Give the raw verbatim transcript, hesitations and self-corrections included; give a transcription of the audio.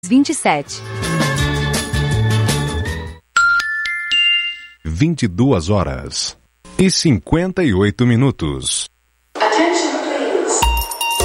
vinte e sete. vinte e duas horas e cinquenta e oito minutos.